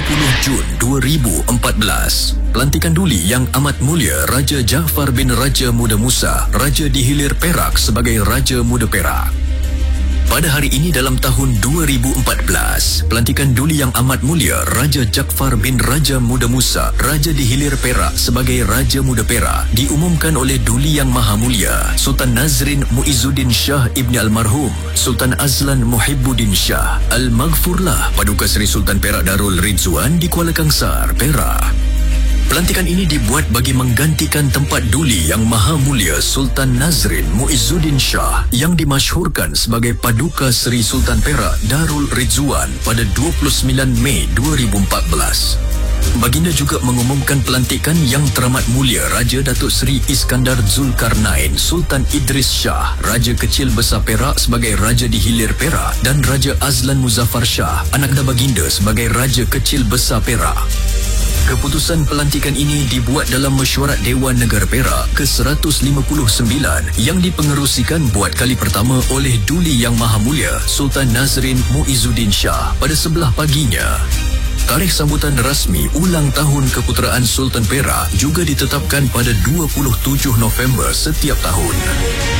Jun 2014. Pelantikan Duli Yang Amat Mulia Raja Jaafar bin Raja Muda Musa, Raja di Hilir Perak sebagai Raja Muda Perak. Pada hari ini dalam tahun 2014, pelantikan Duli Yang Amat Mulia Raja Jaafar bin Raja Muda Musa, Raja di Hilir Perak sebagai Raja Muda Perak diumumkan oleh Duli Yang Maha Mulia Sultan Nazrin Muizzuddin Shah Ibni Almarhum Sultan Azlan Muhibbuddin Shah Al-Maghfurlah Paduka Seri Sultan Perak Darul Ridzuan di Kuala Kangsar, Perak. Pelantikan ini dibuat bagi menggantikan tempat Duli Yang Maha Mulia Sultan Nazrin Muizzuddin Shah yang dimasyhurkan sebagai Paduka Seri Sultan Perak Darul Ridzuan pada 29 Mei 2014. Baginda juga mengumumkan pelantikan Yang Teramat Mulia Raja Datuk Seri Iskandar Zulkarnain Sultan Idris Shah, Raja Kecil Besar Perak sebagai Raja di Hilir Perak dan Raja Azlan Muzaffar Shah, anak anda baginda sebagai Raja Kecil Besar Perak. Keputusan pelantikan ini dibuat dalam Mesyuarat Dewan Negara Perak ke-159 yang dipengerusikan buat kali pertama oleh Duli Yang Maha Mulia Sultan Nazrin Muizzuddin Shah pada sebelah paginya. Tarikh sambutan rasmi ulang tahun keputeraan Sultan Perak juga ditetapkan pada 27 November setiap tahun.